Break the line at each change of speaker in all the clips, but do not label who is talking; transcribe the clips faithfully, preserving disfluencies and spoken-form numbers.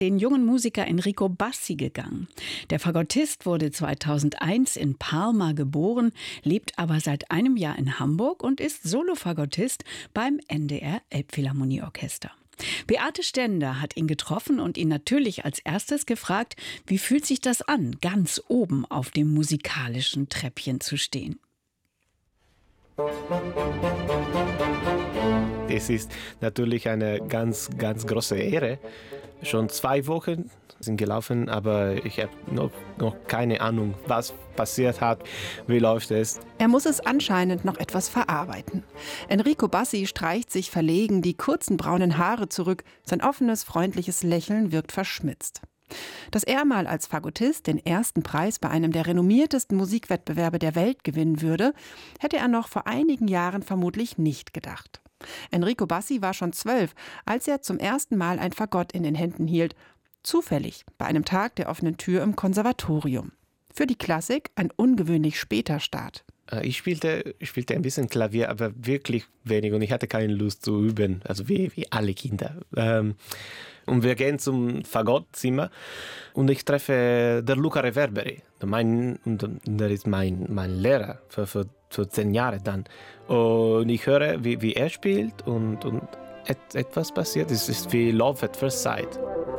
Den jungen Musiker Enrico Bassi gegangen. Der Fagottist wurde zweitausendeins in Parma geboren, lebt aber seit einem Jahr in Hamburg und ist Solofagottist beim N D R Elbphilharmonieorchester. Beate Stender hat ihn getroffen und ihn natürlich als erstes gefragt, wie fühlt sich das an, ganz oben auf dem musikalischen Treppchen zu stehen?
Es ist natürlich eine ganz, ganz große Ehre. Schon zwei Wochen sind gelaufen, aber ich habe noch, noch keine Ahnung, was passiert hat, wie läuft es.
Er muss es anscheinend noch etwas verarbeiten. Enrico Bassi streicht sich verlegen die kurzen braunen Haare zurück. Sein offenes, freundliches Lächeln wirkt verschmitzt. Dass er mal als Fagottist den ersten Preis bei einem der renommiertesten Musikwettbewerbe der Welt gewinnen würde, hätte er noch vor einigen Jahren vermutlich nicht gedacht. Enrico Bassi war schon zwölf, als er zum ersten Mal ein Fagott in den Händen hielt. Zufällig, bei einem Tag der offenen Tür im Konservatorium. Für die Klassik ein ungewöhnlich später Start.
Ich spielte, ich spielte ein bisschen Klavier, aber wirklich wenig und ich hatte keine Lust zu üben, also wie, wie alle Kinder. Ähm, und wir gehen zum Fagottzimmer und ich treffe der Luca Reverberi. Mein, und der ist mein, mein Lehrer für, für, für zehn Jahre dann. Und ich höre, wie, wie er spielt und, und et, etwas passiert. Es ist wie Love at First Sight.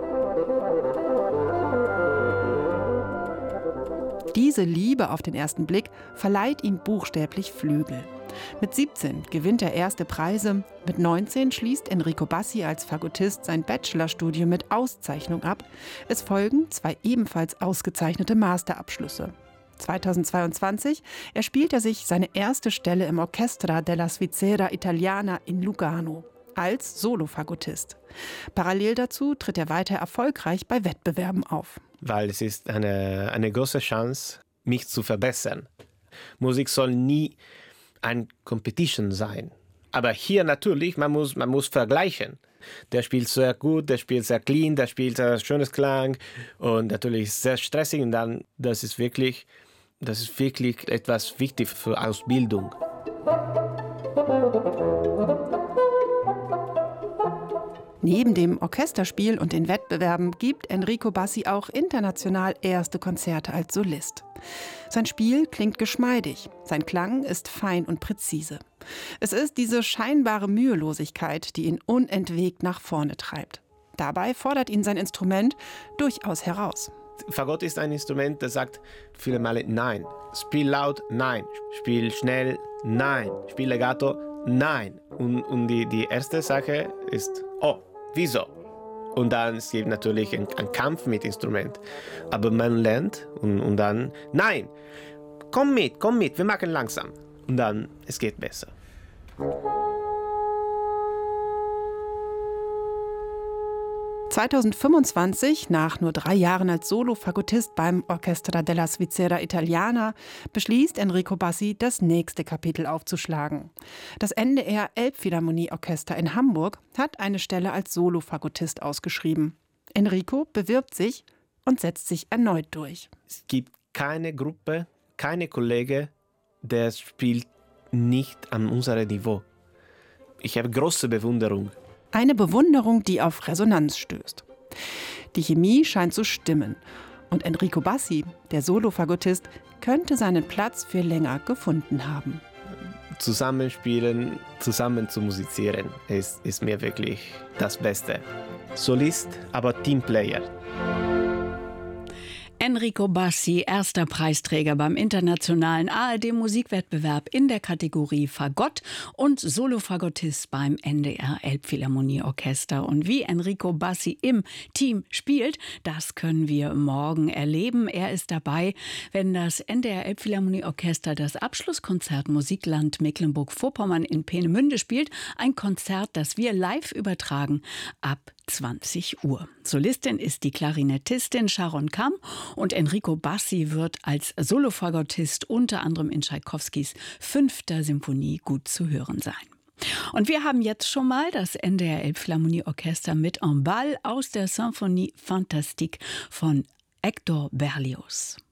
Diese Liebe auf den ersten Blick verleiht ihm buchstäblich Flügel. Mit siebzehn gewinnt er erste Preise. Mit neunzehn schließt Enrico Bassi als Fagottist sein Bachelorstudium mit Auszeichnung ab. Es folgen zwei ebenfalls ausgezeichnete Masterabschlüsse. zweitausendzweiundzwanzig erspielt er sich seine erste Stelle im Orchestra della Svizzera Italiana in Lugano als Solofagottist. Parallel dazu tritt er weiter erfolgreich bei Wettbewerben auf.
Weil es ist eine, eine große Chance, mich zu verbessern. Musik soll nie ein Competition sein. Aber hier natürlich, man muss, man muss vergleichen. Der spielt sehr gut, der spielt sehr clean, der spielt ein schönes Klang und natürlich sehr stressig. Und dann, das ist wirklich, das ist wirklich etwas wichtig für Ausbildung.
Neben dem Orchesterspiel und den Wettbewerben gibt Enrico Bassi auch international erste Konzerte als Solist. Sein Spiel klingt geschmeidig, sein Klang ist fein und präzise. Es ist diese scheinbare Mühelosigkeit, die ihn unentwegt nach vorne treibt. Dabei fordert ihn sein Instrument durchaus heraus.
Fagott ist ein Instrument, das sagt viele Male Nein. Spiel laut, nein. Spiel schnell, nein. Spiel legato, nein. Und, und die, die erste Sache ist, oh, wieso? Und dann es gibt natürlich einen, einen Kampf mit Instrument. Aber man lernt und, und dann, nein, komm mit, komm mit, wir machen langsam. Und dann, es geht besser.
zweitausendfünfundzwanzig, nach nur drei Jahren als Solo-Fagottist beim Orchestra della Svizzera Italiana, beschließt Enrico Bassi, das nächste Kapitel aufzuschlagen. Das N D R Elbphilharmonieorchester in Hamburg hat eine Stelle als Solo-Fagottist ausgeschrieben. Enrico bewirbt sich und setzt sich erneut durch.
Es gibt keine Gruppe, keine Kollege, der spielt nicht an unserem Niveau. Ich habe große Bewunderung.
Eine Bewunderung, die auf Resonanz stößt. Die Chemie scheint zu stimmen. Und Enrico Bassi, der Solo-Fagottist, könnte seinen Platz für länger gefunden haben.
Zusammenspielen, zusammen zu musizieren, ist, ist mir wirklich das Beste. Solist, aber Teamplayer.
Enrico Bassi, erster Preisträger beim internationalen A R D-Musikwettbewerb in der Kategorie Fagott und Solofagottist beim N D R Elbphilharmonieorchester. Und wie Enrico Bassi im Team spielt, das können wir morgen erleben. Er ist dabei, wenn das N D R Elbphilharmonieorchester das Abschlusskonzert Musikland Mecklenburg-Vorpommern in Peenemünde spielt. Ein Konzert, das wir live übertragen ab zwanzig Uhr. Solistin ist die Klarinettistin Sharon Kamm und Enrico Bassi wird als Solofagottist unter anderem in Tschaikowskis fünfter Symphonie gut zu hören sein. Und wir haben jetzt schon mal das N D R Elbphilharmonieorchester mit en bal aus der Symphonie Fantastique von Hector Berlioz.